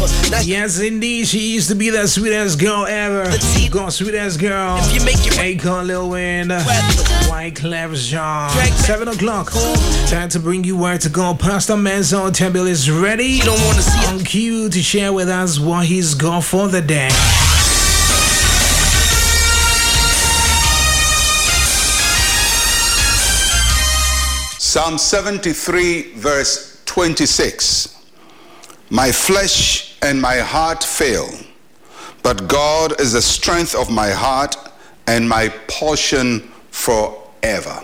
Yes, indeed, she used to be the sweetest girl ever. Go sweetest girl. Akon, Lil Wayne, Wyclef Jean. 7 o'clock. Time to bring you where to go. Pastor Menzo Temple is ready on cue to share with us what he's got for the day. Psalm 73 verse 26. My flesh and my heart fail, but God is the strength of my heart and my portion forever.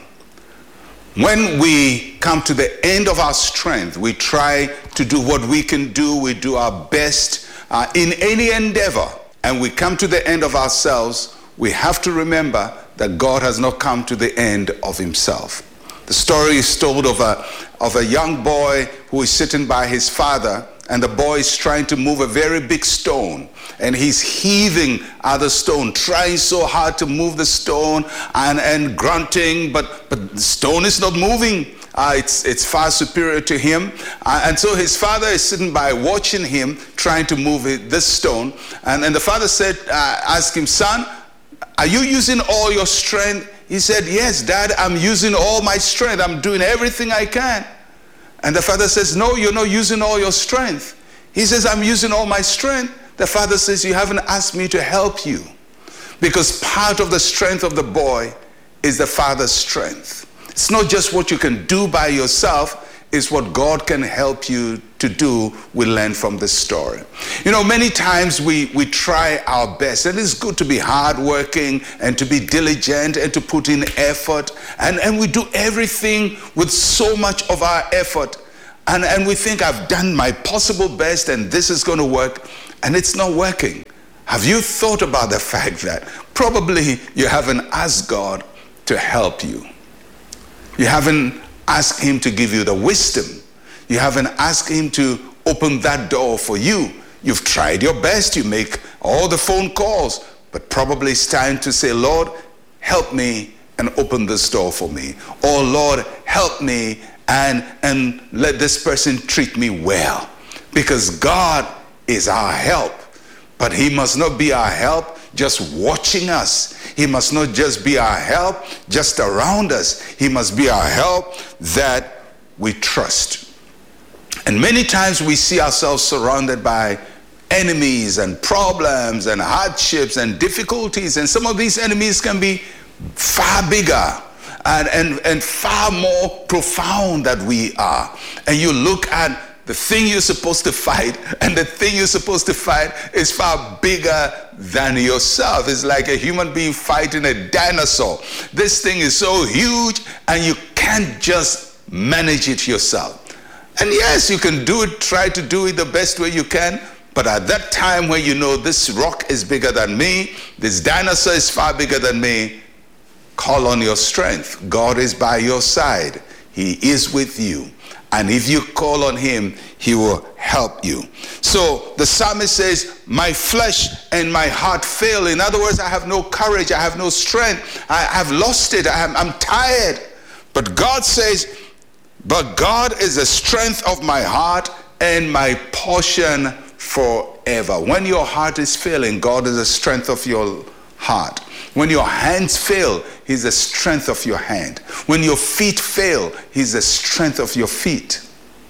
When we come to the end of our strength, we try to do what we can do. We do our best in any endeavor. And we come to the end of ourselves. We have to remember that God has not come to the end of himself. The story is told of a young boy who is sitting by his father, and the boy is trying to move a very big stone, and he's heaving at the stone, trying so hard to move the stone and grunting, but the stone is not moving. It's far superior to him. And so his father is sitting by watching him trying to move this stone. And the father asked him, son, are you using all your strength? He said, yes, Dad, I'm using all my strength. I'm doing everything I can. And the father says, no, you're not using all your strength. He says, I'm using all my strength. The father says, you haven't asked me to help you. Because part of the strength of the boy is the father's strength. It's not just what you can do by yourself, it's what God can help you to do. We learn from this story. You know, many times we try our best, and it's good to be hardworking and to be diligent and to put in effort, and we do everything with so much of our effort, and we think I've done my possible best and this is going to work, and it's not working. Have you thought about the fact that probably you haven't asked God to help you? You haven't asked him to give you the wisdom. You haven't asked him to open that door for you. You've tried your best. You make all the phone calls, but probably it's time to say, Lord, help me and open this door for me. Or Lord, help me and let this person treat me well. Because God is our help, but he must not be our help just watching us. He must not just be our help just around us. He must be our help that we trust. And many times we see ourselves surrounded by enemies and problems and hardships and difficulties. And some of these enemies can be far bigger and far more profound than we are. And you look at the thing you're supposed to fight, and the thing you're supposed to fight is far bigger than yourself. It's like a human being fighting a dinosaur. This thing is so huge, and you can't just manage it yourself. And yes, you can do it, try to do it the best way you can, but at that time when you know this rock is bigger than me, this dinosaur is far bigger than me, call on your strength. God is by your side. He is with you. And if you call on him, he will help you. So the psalmist says, my flesh and my heart fail. In other words, I have no courage. I have no strength. I have lost it. I'm tired. But God says, but God is the strength of my heart and my portion forever. When your heart is failing, God is the strength of your heart. When your hands fail, he's the strength of your hand. When your feet fail, he's the strength of your feet.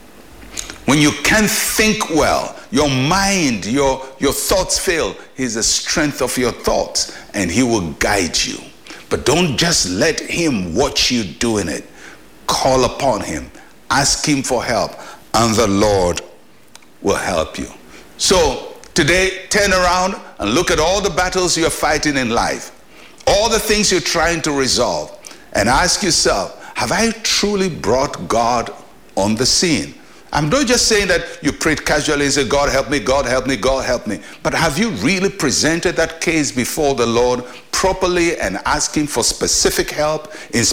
When you can't think well, your mind, your thoughts fail, he's the strength of your thoughts, and he will guide you. But don't just let him watch you doing it. Call upon him. Ask him for help, and the Lord will help you. So today, turn around and look at all the battles you're fighting in life. All the things you're trying to resolve, and ask yourself, have I truly brought God on the scene? I'm not just saying that you prayed casually and said, God help me, God help me, God help me. But have you really presented that case before the Lord properly and asked him for specific help in